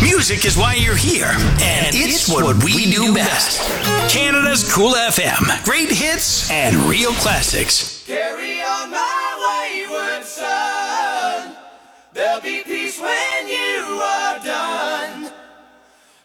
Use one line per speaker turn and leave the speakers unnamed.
Music is why you're here, and it's what we do best. Canada's Cool FM. Great hits and real classics.
Carry on my wayward son. There'll be